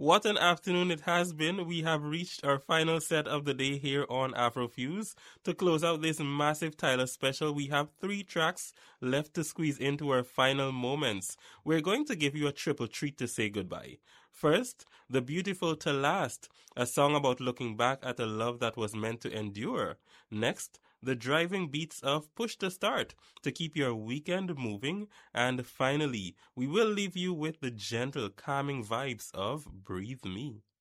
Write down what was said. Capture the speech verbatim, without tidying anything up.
What an afternoon it has been. We have reached our final set of the day here on Afrofuse. To close out this massive Tyler special, we have three tracks left to squeeze into our final moments. We're going to give you a triple treat to say goodbye. First, The Beautiful to Last, a song about looking back at a love that was meant to endure. Next, the driving beats of Push to Start to keep your weekend moving. And finally, we will leave you with the gentle, calming vibes of Breathe Me.